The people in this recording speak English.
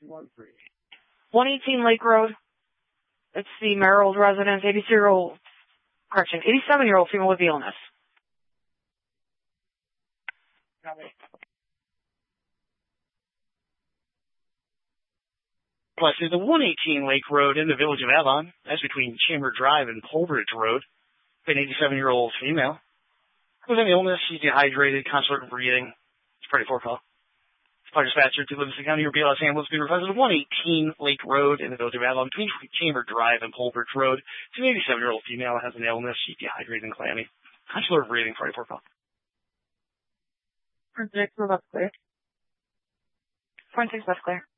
118 Lake Road. It's the Merrill residence, 87-year-old female with the illness. Plus, there's the 118 Lake Road in the village of Avon. That's between Chamber Drive and Polbridge Road. An 87-year-old female with an illness. She's dehydrated, constant breathing. It's pretty poor call. Fire dispatcher to Livingston County or BLS ambulance being requested at 118 Lake Road in the village of Avon between Chamber Drive and Polbridge Road. It's an 87-year-old female has an illness. She's dehydrated and clammy. Constant breathing. Pretty poor call. Forensics, that's clear.